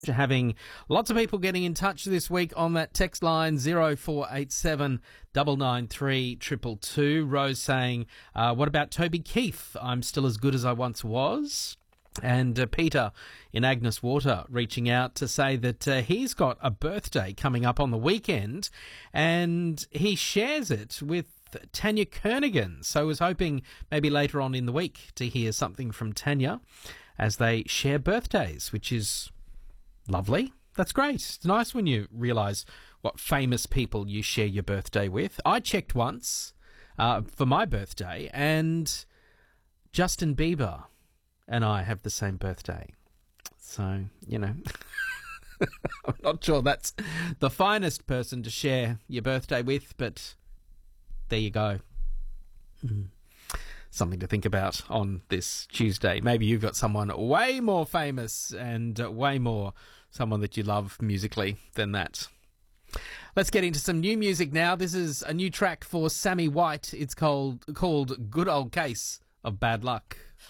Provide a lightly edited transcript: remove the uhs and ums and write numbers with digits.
Having lots of people getting in touch this week on that text line 0487 993 222. Rose saying, what about Toby Keith? I'm still as good as I once was. And Peter in Agnes Water reaching out to say that he's got a birthday coming up on the weekend and he shares it with Tanya Kernigan. So I was hoping maybe later on in the week to hear something from Tanya as they share birthdays, which is lovely. That's great. It's nice when you realise what famous people you share your birthday with. I checked once for my birthday and Justin Bieber and I have the same birthday. So, you know, I'm not sure that's the finest person to share your birthday with, but there you go. Something to think about on this Tuesday. Maybe you've got someone way more famous and way more someone that you love musically than that. Let's get into some new music now. This is a new track for Sammy White. It's called Good Old Case of Bad Luck.